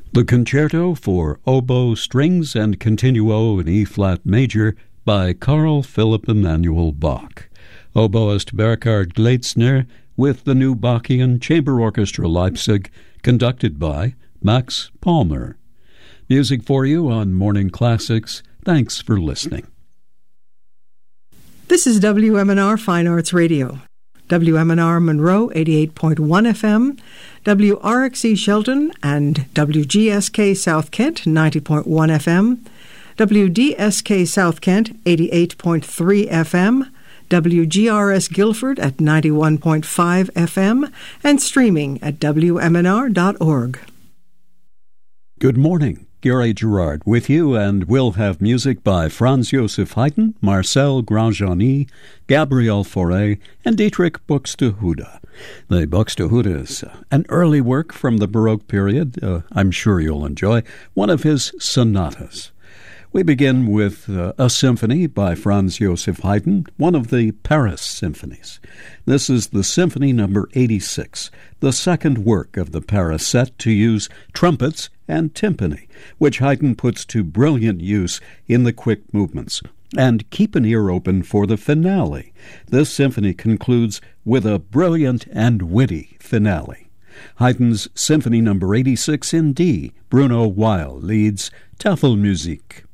The Concerto for Oboe, Strings, and Continuo in E-flat Major by Carl Philipp Emanuel Bach. Oboist Burkhard Gleitzner with the new Bachian Chamber Orchestra Leipzig, conducted by Max Palmer. Music for you on Morning Classics. Thanks for listening. This is WMNR Fine Arts Radio. WMNR Monroe 88.1 FM, WRXE Shelton and WGSK South Kent 90.1 FM, WDSK South Kent 88.3 FM, WGRS Guilford at 91.5 FM, and streaming at WMNR.org. Good morning. Gary Gerard with you, and we'll have music by Franz Joseph Haydn, Marcel Grandjeanny, Gabriel Fauré, and Dietrich Buxtehude. The Buxtehude is an early work from the Baroque period. I'm sure you'll enjoy one of his sonatas. We begin with a symphony by Franz Joseph Haydn, one of the Paris symphonies. This is the Symphony No. 86, the second work of the Paris set to use trumpets and timpani, which Haydn puts to brilliant use in the quick movements. And keep an ear open for the finale. This symphony concludes with a brilliant and witty finale. Haydn's Symphony No. 86 in D. Bruno Weil leads Tafelmusik.